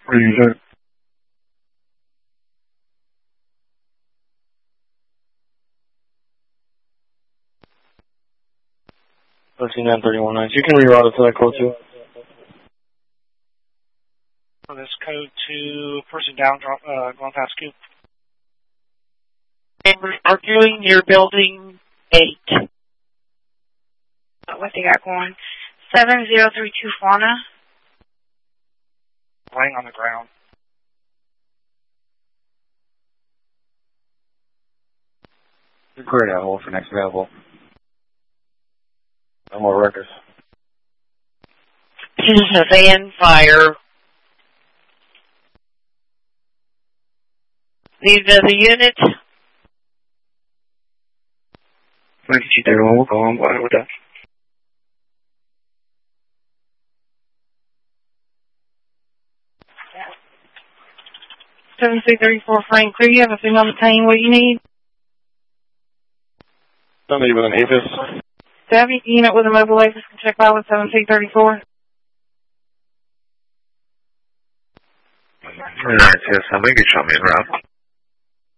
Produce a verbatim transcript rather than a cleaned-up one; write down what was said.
What do you say? thirteen nine thirty-one nine. You can reroute it to that code too. For this code to person down, drop, uh, going past Scoop. And we're arguing near building eight. What they got going? seven zero three two Fauna. Laying on the ground. Great, I'll hold for next available. No more records. This is a van fire. Leave the other unit. ninety-two thirty-one, we'll go on. Go ahead with that. seven three three four Frank Crew, you have a female detained. What do you need? Somebody with an APIS. Savvy unit with a mobile APIS can check by with seven three three four. Alright, yes, I'm going to get you on me, Rob.